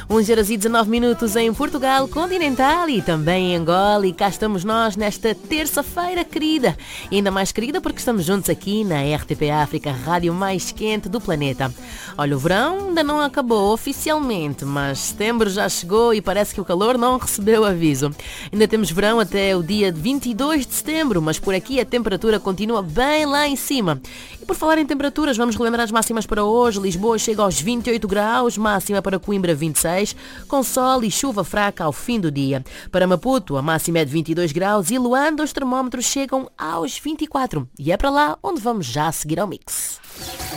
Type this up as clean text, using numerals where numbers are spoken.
11h19 em Portugal continental e também em Angola. E cá estamos nós nesta terça-feira querida. E ainda mais querida porque estamos juntos aqui na RTP África, a rádio mais quente do planeta. Olha, o verão ainda não acabou oficialmente, mas setembro já chegou e parece que o calor não recebeu aviso. Ainda temos verão até o dia 22 de setembro, mas por aqui a temperatura continua bem lá em cima. E por falar em temperaturas, vamos relembrar as máximas para hoje. Lisboa chega aos 28 graus, máxima para Coimbra 26, com sol e chuva fraca ao fim do dia. Para Maputo, a máxima é de 22 graus e Luanda os termómetros chegam aos 24. E é para lá onde vamos já seguir ao mix.